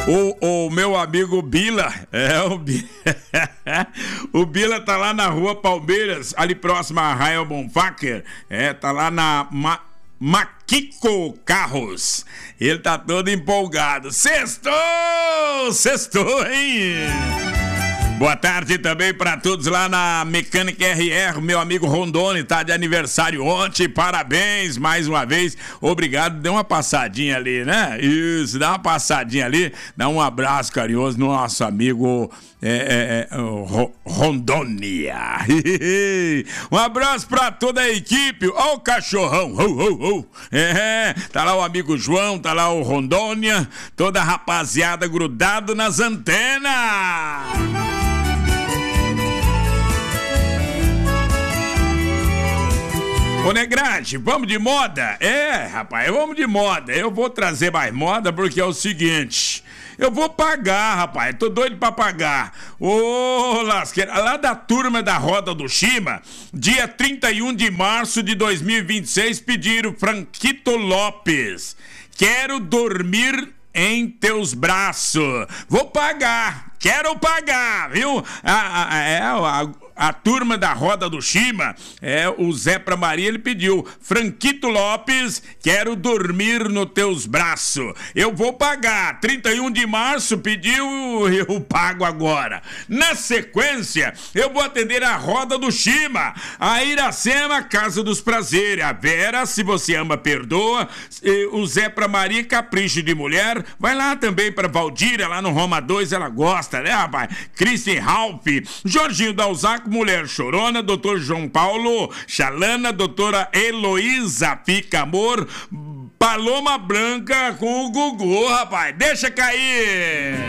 O meu amigo Bila, o Bila tá lá na rua Palmeiras, ali próximo a Rael Bonfacker, tá lá na Maquico Carros. Ele tá todo empolgado. Sextou, hein? Boa tarde também para todos lá na Mecânica RR. Meu amigo Rondoni tá de aniversário ontem. Parabéns mais uma vez. Obrigado. Dê uma passadinha ali, né? Isso, dá uma passadinha ali. Dá um abraço carinhoso no nosso amigo Rondônia. Um abraço para toda a equipe. Ó o cachorrão. Tá lá o amigo João, tá lá o Rondônia. Toda a rapaziada grudado nas antenas. Ô Negrante, vamos de moda? Rapaz, vamos de moda. Eu vou trazer mais moda porque é o seguinte... Eu vou pagar, rapaz, tô doido pra pagar. Ô, lasqueira, lá da turma da Roda do Chima, dia 31 de março de 2026, pediram Franquito Lopes. Quero dormir em teus braços. Vou pagar, quero pagar, viu? A turma da Roda do Chima, o Zé pra Maria, ele pediu, Franquito Lopes, quero dormir nos teus braços. Eu vou pagar, 31 de março pediu, eu pago agora. Na sequência, eu vou atender a Roda do Chima, a Iracema, Casa dos Prazeres, a Vera, Se Você Ama, Perdoa, o Zé pra Maria, Capricho de Mulher, vai lá também pra Valdíria, lá no Roma 2, ela gosta, né, rapaz? Christian Ralph, Jorginho Dalzaco, Mulher Chorona, Dr. João Paulo Chalana, doutora Heloísa Fica Amor, Paloma Branca com o Gugu, rapaz. Deixa cair!